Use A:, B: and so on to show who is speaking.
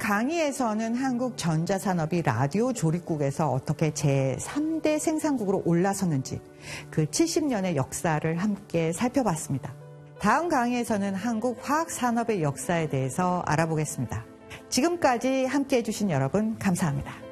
A: 강의에서는 한국 전자산업이 라디오 조립국에서 어떻게 제3대 생산국으로 올라섰는지 그 70년의 역사를 함께 살펴봤습니다. 다음 강의에서는 한국 화학산업의 역사에 대해서 알아보겠습니다. 지금까지 함께해 주신 여러분 감사합니다.